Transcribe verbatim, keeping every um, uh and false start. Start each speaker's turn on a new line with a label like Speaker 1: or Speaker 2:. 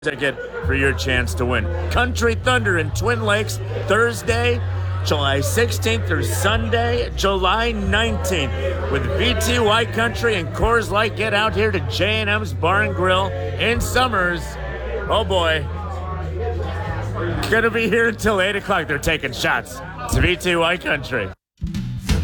Speaker 1: ticket for your chance to win. Country Thunder in Twin Lakes, Thursday, July sixteenth through Sunday, July nineteenth. With V T Y Country and Coors Light, get out here to J and M's Bar and Grill in Summers. Oh boy. Gonna be here until eight o'clock. They're taking shots. It's V T Y Country.